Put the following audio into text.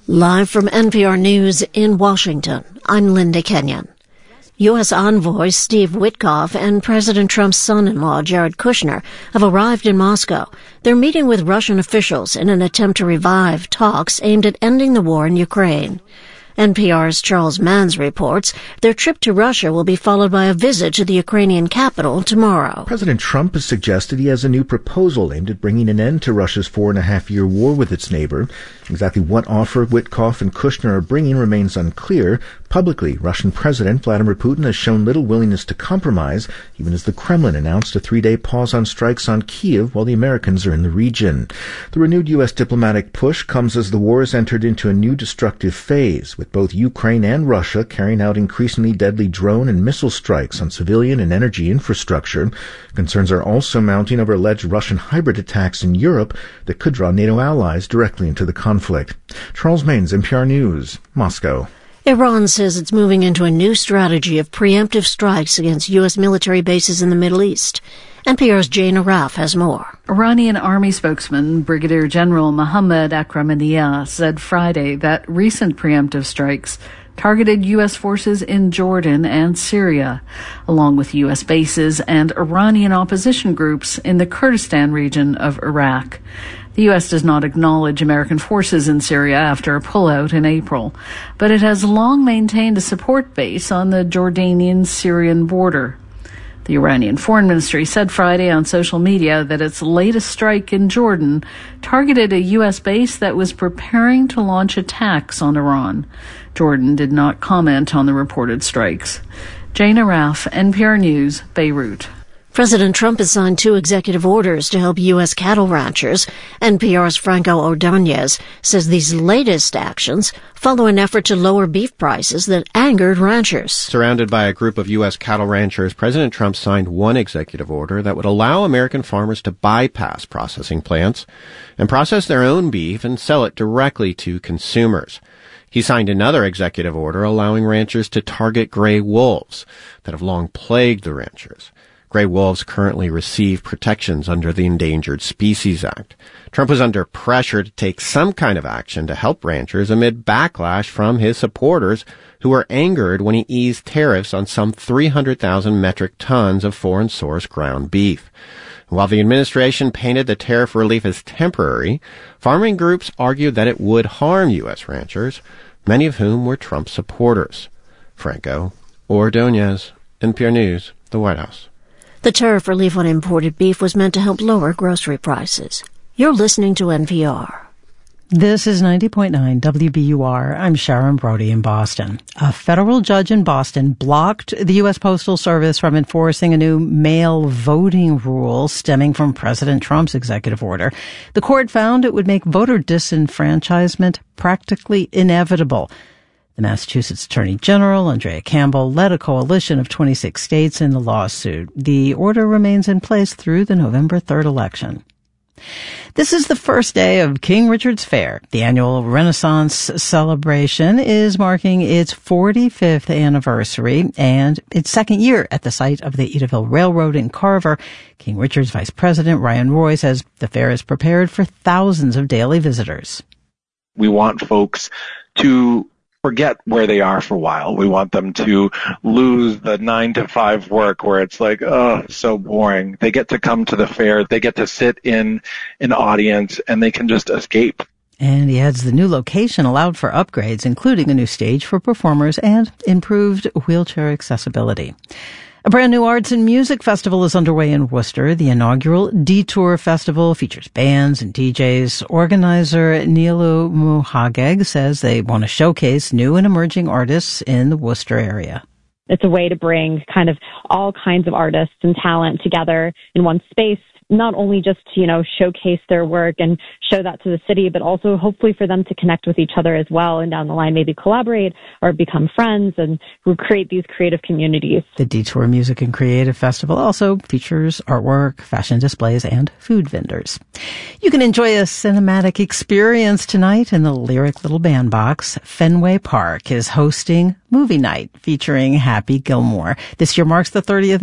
Live from NPR News in Washington, I'm Linda Kenyon. U.S. envoy Steve Witkoff and President Trump's son-in-law Jared Kushner have arrived in Moscow. They're meeting with Russian officials in an attempt to revive talks aimed at ending the war in Ukraine. NPR's Charles Manns reports their trip to Russia will be followed by a visit to the Ukrainian capital tomorrow. President Trump has suggested he has a new proposal aimed at bringing an end to Russia's 4.5-year war with its neighbor. Exactly what offer Witkoff and Kushner are bringing remains unclear. Publicly, Russian President Vladimir Putin has shown little willingness to compromise, even as the Kremlin announced a 3-day pause on strikes on Kyiv while the Americans are in the region. The renewed U.S. diplomatic push comes as the war has entered into a new destructive phase, with both Ukraine and Russia carrying out increasingly deadly drone and missile strikes on civilian and energy infrastructure. Concerns are also mounting over alleged Russian hybrid attacks in Europe that could draw NATO allies directly into the conflict. Charles Manns, NPR News, Moscow. Iran says it's moving into a new strategy of preemptive strikes against U.S. military bases in the Middle East. NPR's Jane Araf has more. Iranian army spokesman Brigadier General Mohammad Akhramaniyah said Friday that recent preemptive strikes targeted U.S. forces in Jordan and Syria, along with U.S. bases and Iranian opposition groups in the Kurdistan region of Iraq. The U.S. does not acknowledge American forces in Syria after a pullout in April, but it has long maintained a support base on the Jordanian-Syrian border. The Iranian Foreign Ministry said Friday on social media that its latest strike in Jordan targeted a U.S. base that was preparing to launch attacks on Iran. Jordan did not comment on the reported strikes. Jane Araf, NPR News, Beirut. President Trump has signed 2 executive orders to help U.S. cattle ranchers. NPR's Franco Ordonez says these latest actions follow an effort to lower beef prices that angered ranchers. Surrounded by a group of U.S. cattle ranchers, President Trump signed one executive order that would allow American farmers to bypass processing plants and process their own beef and sell it directly to consumers. He signed another executive order allowing ranchers to target gray wolves that have long plagued the ranchers. Gray wolves currently receive protections under the Endangered Species Act. Trump was under pressure to take some kind of action to help ranchers amid backlash from his supporters who were angered when he eased tariffs on some 300,000 metric tons of foreign-sourced ground beef. While the administration painted the tariff relief as temporary, farming groups argued that it would harm U.S. ranchers, many of whom were Trump supporters. Franco Ordonez, NPR News, the White House. The tariff relief on imported beef was meant to help lower grocery prices. You're listening to NPR. This is 90.9 WBUR. I'm Sharon Brody in Boston. A federal judge in Boston blocked the U.S. Postal Service from enforcing a new mail voting rule stemming from President Trump's executive order. The court found it would make voter disenfranchisement practically inevitable. The Massachusetts Attorney General, Andrea Campbell, led a coalition of 26 states in the lawsuit. The order remains in place through the November 3rd election. This is the first day of King Richard's Fair. The annual Renaissance celebration is marking its 45th anniversary and its second year at the site of the Edaville Railroad in Carver. King Richard's Vice President Ryan Roy says the fair is prepared for thousands of daily visitors. We want folks to forget where they are for a while. We want them to lose the 9-to-5 work where it's like, oh, so boring. They get to come to the fair. They get to sit in an audience and they can just escape. And he adds the new location allowed for upgrades, including a new stage for performers and improved wheelchair accessibility. A brand new arts and music festival is underway in Worcester. The inaugural Detour Festival features bands and DJs. Organizer Nilu Muhageg says they want to showcase new and emerging artists in the Worcester area. It's a way to bring kind of all kinds of artists and talent together in one space, not only just to, showcase their work and show that to the city, but also hopefully for them to connect with each other as well and down the line maybe collaborate or become friends and create these creative communities. The Detour Music and Creative Festival also features artwork, fashion displays, and food vendors. You can enjoy a cinematic experience tonight in the Lyric Little Bandbox. Fenway Park is hosting Movie Night featuring Happy Gilmore. This year marks the 30th